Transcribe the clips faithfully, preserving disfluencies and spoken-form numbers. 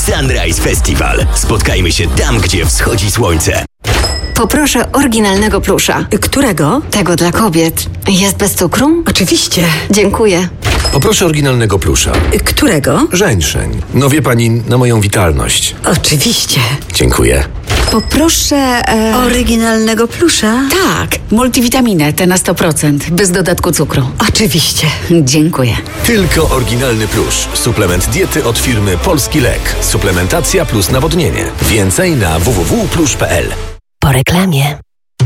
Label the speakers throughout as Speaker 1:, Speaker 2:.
Speaker 1: Sunrise Festival. Spotkajmy się tam, gdzie wschodzi słońce.
Speaker 2: Poproszę oryginalnego plusza.
Speaker 3: Którego?
Speaker 2: Tego dla kobiet. Jest bez cukru?
Speaker 3: Oczywiście.
Speaker 2: Dziękuję.
Speaker 4: Poproszę oryginalnego plusza.
Speaker 3: Którego?
Speaker 4: Żeńszeń. No wie pani, na moją witalność.
Speaker 3: Oczywiście.
Speaker 4: Dziękuję.
Speaker 3: Poproszę e... oryginalnego plusza.
Speaker 5: Tak, multivitaminę, te na sto procent, bez dodatku cukru.
Speaker 3: Oczywiście.
Speaker 5: Dziękuję.
Speaker 4: Tylko oryginalny plusz. Suplement diety od firmy Polski Lek. Suplementacja plus nawodnienie. Więcej na w w w kropka plusz kropka p l.
Speaker 6: Po reklamie.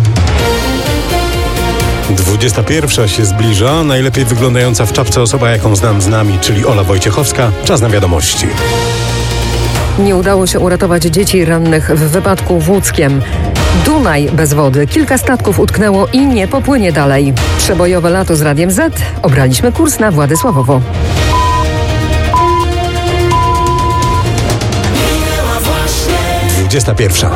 Speaker 7: dwudziesta pierwsza się zbliża. Najlepiej wyglądająca w czapce osoba, jaką znam z nami, czyli Ola Wojciechowska. Czas na wiadomości.
Speaker 8: Nie udało się uratować dzieci rannych w wypadku w Łódzkiem. Dunaj bez wody. Kilka statków utknęło i nie popłynie dalej. Przebojowe lato z Radiem Z. Obraliśmy kurs na Władysławowo.
Speaker 7: dwudziesta pierwsza.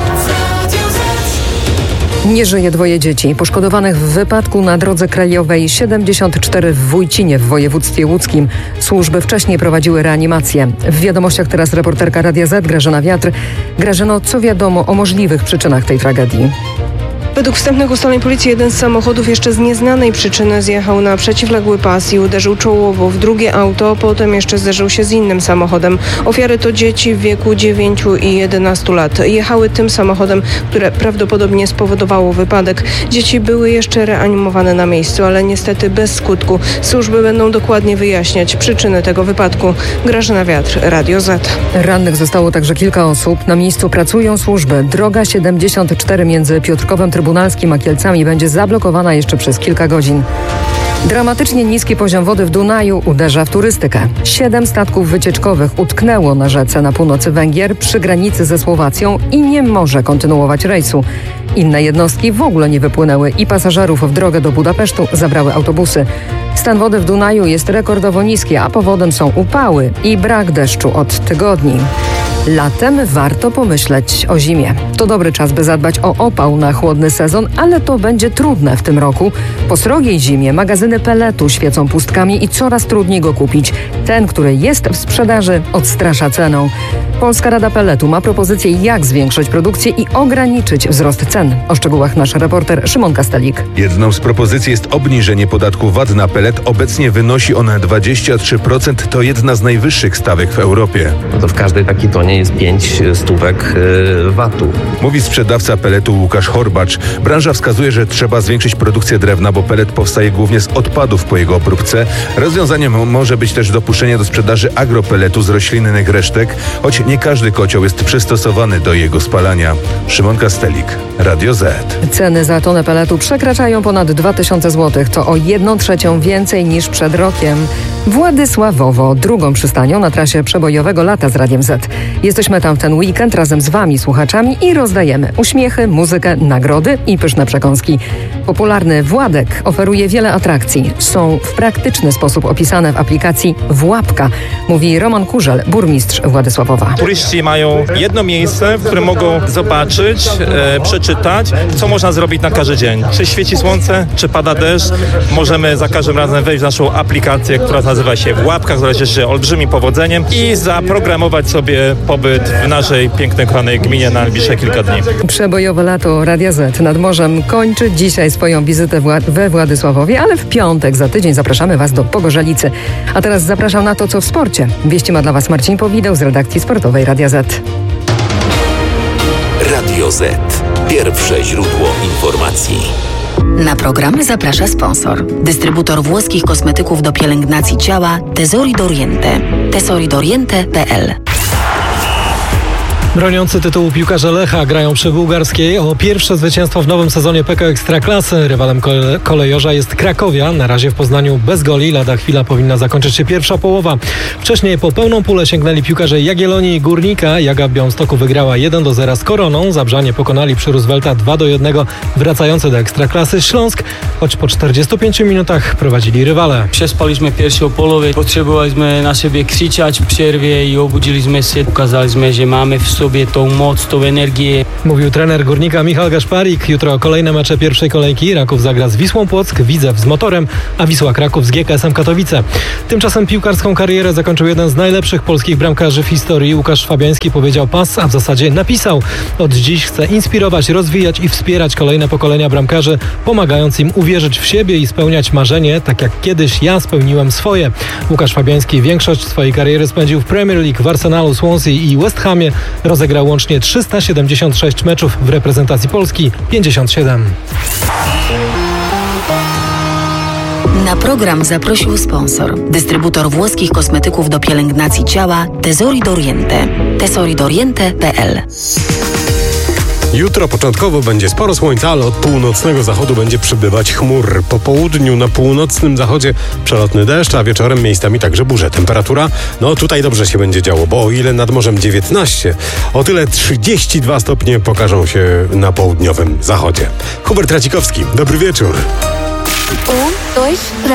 Speaker 8: Nie żyje dwoje dzieci poszkodowanych w wypadku na drodze krajowej siedemdziesiąt cztery w Wójcinie w województwie łódzkim. Służby wcześniej prowadziły reanimację. W wiadomościach teraz reporterka Radia Z Grażyna Wiatr. Grażyno, co wiadomo o możliwych przyczynach tej tragedii?
Speaker 9: Według wstępnych ustaleń policji jeden z samochodów jeszcze z nieznanej przyczyny zjechał na przeciwległy pas i uderzył czołowo w drugie auto, potem jeszcze zderzył się z innym samochodem. Ofiary to dzieci w wieku dziewięciu i jedenastu lat. Jechały tym samochodem, które prawdopodobnie spowodowało wypadek. Dzieci były jeszcze reanimowane na miejscu, ale niestety bez skutku. Służby będą dokładnie wyjaśniać przyczyny tego wypadku. Grażyna Wiatr, Radio Z.
Speaker 8: Rannych zostało także kilka osób. Na miejscu pracują służby. Droga siedemdziesiąt cztery między Piotrkowem Trybunalskim a Kielcami będzie zablokowana jeszcze przez kilka godzin. Dramatycznie niski poziom wody w Dunaju uderza w turystykę. Siedem statków wycieczkowych utknęło na rzece na północy Węgier przy granicy ze Słowacją i nie może kontynuować rejsu. Inne jednostki w ogóle nie wypłynęły i pasażerów w drogę do Budapesztu zabrały autobusy. Stan wody w Dunaju jest rekordowo niski, a powodem są upały i brak deszczu od tygodni. Latem warto pomyśleć o zimie. To dobry czas, by zadbać o opał na chłodny sezon, ale to będzie trudne w tym roku. Po srogiej zimie magazyny peletu świecą pustkami i coraz trudniej go kupić. Ten, który jest w sprzedaży, odstrasza ceną. Polska Rada Peletu ma propozycję, jak zwiększyć produkcję i ograniczyć wzrost cen. O szczegółach nasz reporter Szymon Kastelik.
Speaker 10: Jedną z propozycji jest obniżenie podatku V A T na pelet. Obecnie wynosi on dwadzieścia trzy procent. To jedna z najwyższych stawek w Europie.
Speaker 11: No to w każdej takiej tonie jest pięć stówek V A T u.
Speaker 10: Mówi sprzedawca peletu Łukasz Horbacz. Branża wskazuje, że trzeba zwiększyć produkcję drewna, bo pelet powstaje głównie z odpadów po jego obróbce. Rozwiązaniem może być też dopuszczenie do sprzedaży agropeletu z roślinnych resztek, choć nie każdy kocioł jest przystosowany do jego spalania. Szymon Kastelik, Radio Z.
Speaker 8: Ceny za tonę peletu przekraczają ponad dwa tysiące złotych. To o jedną trzecią więcej niż przed rokiem. Władysławowo, drugą przystanią na trasie przebojowego lata z Radiem Z. Jesteśmy tam w ten weekend razem z Wami, słuchaczami, i rozdajemy uśmiechy, muzykę, nagrody i pyszne przekąski. Popularny Władek oferuje wiele atrakcji. Są w praktyczny sposób opisane w aplikacji Włapka, mówi Roman Kurzel, burmistrz Władysławowa.
Speaker 12: Turyści mają jedno miejsce, w którym mogą zobaczyć, e, przeczytać, co można zrobić na każdy dzień. Czy świeci słońce, czy pada deszcz. Możemy za każdym razem wejść w naszą aplikację, która nazywa się Włapka, która cieszy się olbrzymim powodzeniem, i zaprogramować sobie pobyt w naszej pięknej, kochanej gminie na najbliższe kilka dni.
Speaker 8: Przebojowe lato Radia Z nad morzem kończy dzisiaj swoją wizytę we Władysławowie, ale w piątek za tydzień zapraszamy Was do Pogorzelicy. A teraz zapraszam na to, co w sporcie. Wieści ma dla Was Marcin Powideł z redakcji sportowej Radia Z.
Speaker 1: Radio Z. Pierwsze źródło informacji.
Speaker 6: Na programy zaprasza sponsor. Dystrybutor włoskich kosmetyków do pielęgnacji ciała Tesori d'Oriente. tesori d'Oriente kropka p l.
Speaker 13: Broniący tytułu piłkarze Lecha grają przy Bułgarskiej o pierwsze zwycięstwo w nowym sezonie P K Ekstraklasy. Rywalem kole- kolejorza jest Krakowia. Na razie w Poznaniu bez goli. Lada chwila powinna zakończyć się pierwsza połowa. Wcześniej po pełną pulę sięgnęli piłkarze Jagiellonii i Górnika. Jaga w Białymstoku wygrała jeden do zera z Koroną. Zabrzanie pokonali przy Roosevelta dwa do jednego, wracający do Ekstraklasy Śląsk, choć po czterdziestu pięciu minutach prowadzili rywale.
Speaker 14: Przespaliśmy pierwszą połowę. Potrzebowaliśmy na siebie krzyczeć w przerwie i obudziliśmy się. Pokazaliśmy, że mamy w sobie tą moc, tą energię.
Speaker 13: Mówił trener Górnika Michał Gaszparik. Jutro kolejne mecze pierwszej kolejki. Raków zagra z Wisłą Płock, Widzew z Motorem, a Wisła Kraków z G K S-em Katowice. Tymczasem piłkarską karierę zakończył jeden z najlepszych polskich bramkarzy w historii. Łukasz Fabiański powiedział pas, a w zasadzie napisał: od dziś chcę inspirować, rozwijać i wspierać kolejne pokolenia bramkarzy, pomagając im uwierzyć w siebie i spełniać marzenie, tak jak kiedyś ja spełniłem swoje. Łukasz Fabiański większość swojej kariery spędził w Premier League, w Arsenalu, Swansea i West Hamie. Rozegrał łącznie trzysta siedemdziesiąt sześć meczów, w reprezentacji Polski pięćdziesiąt siedem.
Speaker 6: Na program zaprosił sponsor. Dystrybutor włoskich kosmetyków do pielęgnacji ciała Tesori d'Oriente. tesori d'Oriente kropka p l.
Speaker 7: Jutro początkowo będzie sporo słońca, ale od północnego zachodu będzie przybywać chmur. Po południu na północnym zachodzie przelotny deszcz, a wieczorem miejscami także burze. Temperatura? No tutaj dobrze się będzie działo, bo o ile nad morzem dziewiętnaście, o tyle trzydzieści dwa stopnie pokażą się na południowym zachodzie. Hubert Racikowski, dobry wieczór.
Speaker 15: Un, dos,